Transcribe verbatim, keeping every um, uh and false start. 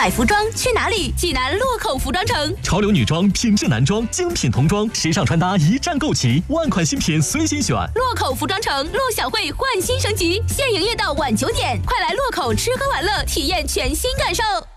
买服装去哪里？济南洛口服装城。 潮流女装、品质男装、精品童装、时尚穿搭一站购齐，万款新品随心选。 洛口服装城，陆小慧焕新升级，现营业到晚九点，快来洛口吃喝玩乐，体验全新感受。